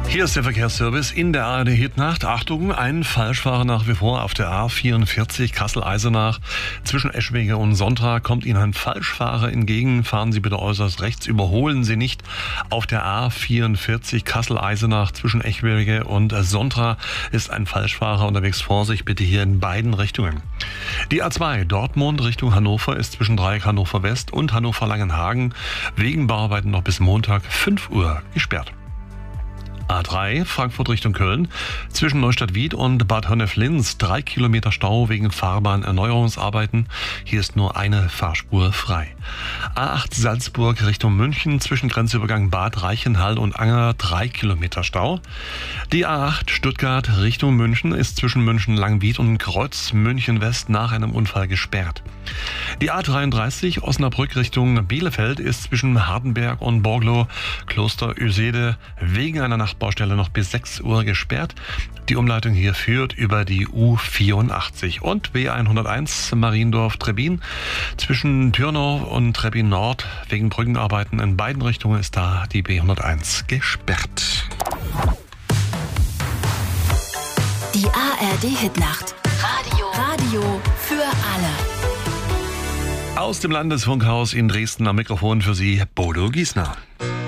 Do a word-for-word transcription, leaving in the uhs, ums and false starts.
Hier ist der Verkehrsservice in der A R D Hitnacht. Achtung, ein Falschfahrer nach wie vor auf der A vierundvierzig Kassel-Eisenach. Zwischen Eschwege und Sontra kommt Ihnen ein Falschfahrer entgegen. Fahren Sie bitte äußerst rechts, überholen Sie nicht. Auf der A vierundvierzig Kassel-Eisenach zwischen Eschwege und Sontra ist ein Falschfahrer unterwegs. Vorsicht bitte hier in beiden Richtungen. Die A zwei Dortmund Richtung Hannover ist zwischen Dreieck Hannover West und Hannover Langenhagen wegen Bauarbeiten noch bis Montag fünf Uhr gesperrt. A drei Frankfurt Richtung Köln zwischen Neustadt-Wied und Bad Honnef-Linz drei Kilometer Stau wegen Fahrbahnerneuerungsarbeiten. Hier ist nur eine Fahrspur frei. A acht Salzburg Richtung München zwischen Grenzübergang Bad Reichenhall und Anger drei Kilometer Stau. Die A acht Stuttgart Richtung München ist zwischen München-Langwied und Kreuz München West nach einem Unfall gesperrt. Die A dreiunddreißig Osnabrück Richtung Bielefeld ist zwischen Hardenberg und Borglo Kloster Ösede wegen einer Nachtbaustelle noch bis sechs Uhr gesperrt. Die Umleitung hier führt über die U vierundachtzig und B hunderteins Mariendorf-Trebbin zwischen Türnau und Trebbin Nord wegen Brückenarbeiten in beiden Richtungen ist da die B hunderteins gesperrt. Die A R D Hitnacht. Radio. Radio für alle. Aus dem Landesfunkhaus in Dresden am Mikrofon für Sie Bodo Giesner.